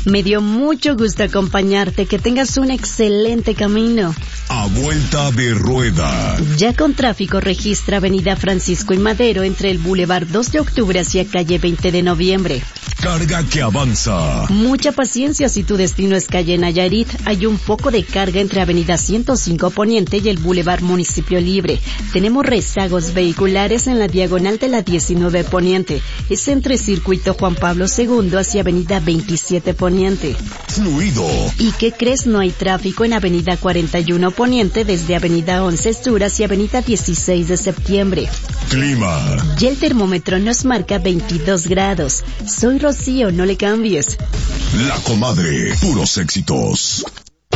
Me dio mucho gusto acompañarte. Que tengas un excelente camino. A vuelta de rueda. Ya con tráfico registra Avenida Francisco y Madero entre el Boulevard 2 de Octubre hacia calle 20 de Noviembre. Carga que avanza. Mucha paciencia si tu destino es calle Nayarit. Hay un poco de carga entre Avenida 105 Poniente y el Boulevard Municipio Libre. Tenemos rezagos vehiculares en la diagonal de la 19 Poniente. Es entre Circuito Juan Pablo II hacia Avenida 27 Poniente. Fluido. ¿Y qué crees? No hay tráfico en Avenida 41 Poniente desde Avenida 11 Sur hacia Avenida 16 de Septiembre. Clima. Y el termómetro nos marca 22 grados. Soy Rocío, no le cambies. La Comadre, puros éxitos.